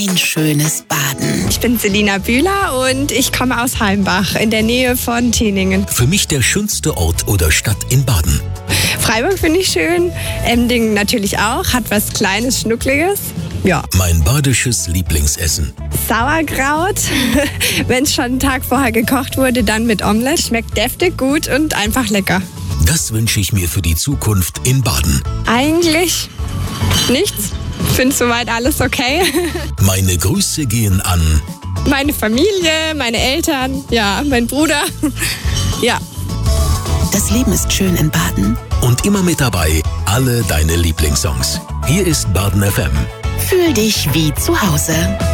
Ein schönes Baden. Ich bin Selina Bühler und ich komme aus Heimbach in der Nähe von Teningen. Für mich der schönste Ort oder Stadt in Baden. Freiburg finde ich schön, Emdingen natürlich auch, hat was Kleines, Schnuckliges. Ja. Mein badisches Lieblingsessen. Sauerkraut, wenn es schon einen Tag vorher gekocht wurde, dann mit Omelette. Schmeckt deftig, gut und einfach lecker. Das wünsche ich mir für die Zukunft in Baden. Eigentlich nichts. Ich finde soweit alles okay. Meine Grüße gehen an meine Familie, meine Eltern, ja, mein Bruder. Ja. Das Leben ist schön in Baden. Und immer mit dabei alle deine Lieblingssongs. Hier ist Baden FM. Fühl dich wie zu Hause.